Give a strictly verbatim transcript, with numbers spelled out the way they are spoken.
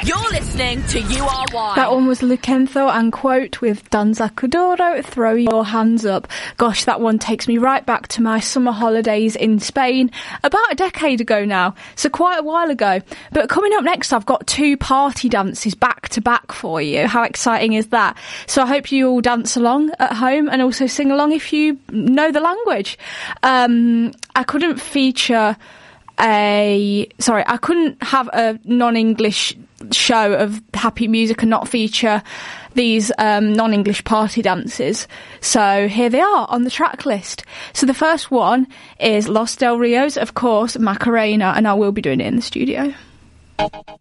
You're listening to U R Y. That one was Lucentho and Quote with Danza Kuduro, Throw Your Hands Up. Gosh, that one takes me right back to my summer holidays in Spain about a decade ago now, so quite a while ago. But coming up next, I've got two party dances back to back for you. How exciting is that? So I hope you all dance along at home and also sing along if you know the language. Um, I couldn't feature a... Sorry, I couldn't have a non-English show of happy music and not feature these um, non-English party dances. So here they are on the track list. So the first one is Los Del Rios, of course, Macarena, and I will be doing it in the studio.